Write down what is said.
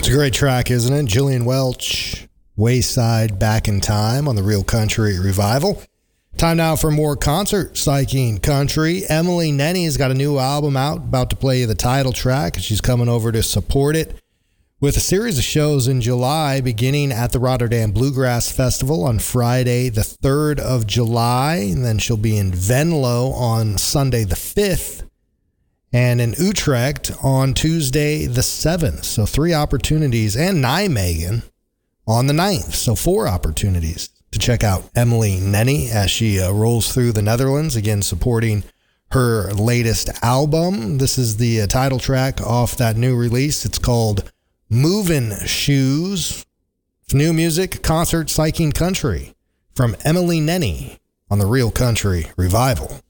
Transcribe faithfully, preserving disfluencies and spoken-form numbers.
It's a great track, isn't it? Jillian Welch, Wayside, Back in Time on the Real Country Revival. Time now for more concert psyching country. Emily Nenny's got a new album out, about to play the title track, and she's coming over to support it with a series of shows in July, beginning at the Rotterdam Bluegrass Festival on Friday, the third of July. And then she'll be in Venlo on Sunday, the fifth. And in Utrecht on Tuesday, the seventh. So three opportunities. And Nijmegen on the ninth. So four opportunities to check out Emily Nenny as she uh, rolls through the Netherlands, again supporting her latest album. This is the uh, title track off that new release. It's called Movin' Shoes. It's new music, concert psyching country from Emily Nenny on the Real Country Revival.